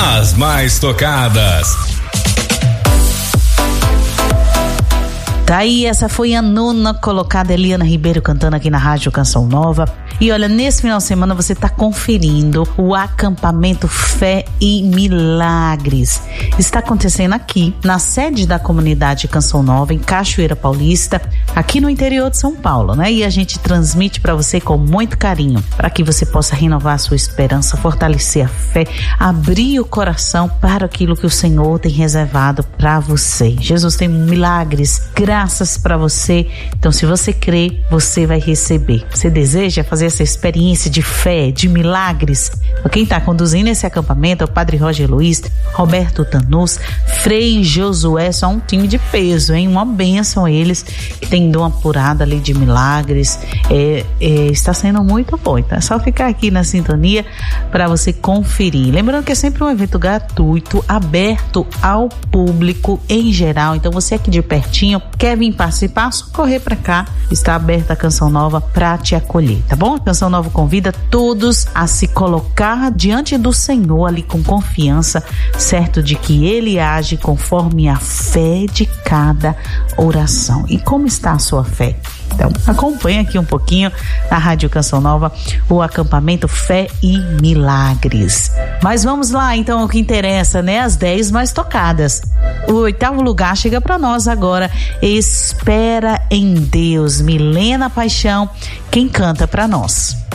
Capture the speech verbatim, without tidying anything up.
as mais tocadas. Tá aí, essa foi a nona colocada, Eliana Ribeiro cantando aqui na Rádio Canção Nova. E olha, nesse final de semana você tá conferindo o acampamento Fé e Milagres. Está acontecendo aqui na sede da comunidade Canção Nova, em Cachoeira Paulista, aqui no interior de São Paulo, né? E a gente transmite para você com muito carinho, para que você possa renovar a sua esperança, fortalecer a fé, abrir o coração para aquilo que o Senhor tem reservado para você. Jesus tem milagres, graças para você. Então, se você crê, você vai receber. Você deseja fazer essa experiência de fé, de milagres? Quem está conduzindo esse acampamento é o Padre Roger Luiz, Roberto Tanus, Frei Josué, só um time de peso, hein? Uma bênção eles, que tem dom apurado ali de milagres. É, é, está sendo muito bom. Então é só ficar aqui na sintonia para você conferir. Lembrando que é sempre um evento gratuito, aberto ao público em geral. Então você aqui de pertinho, quer vir participar, só correr para cá. Está aberta a Canção Nova para te acolher, tá bom? A Canção Nova convida todos a se colocar diante do Senhor ali com confiança, certo de que Ele age conforme a fé de cada oração. E como está a sua fé? Então, acompanha aqui um pouquinho na Rádio Canção Nova o acampamento Fé e Milagres. Mas vamos lá, então, o que interessa, né? As dez mais tocadas. O oitavo lugar chega para nós agora. Espera em Deus. Milena Paixão, quem canta para nós?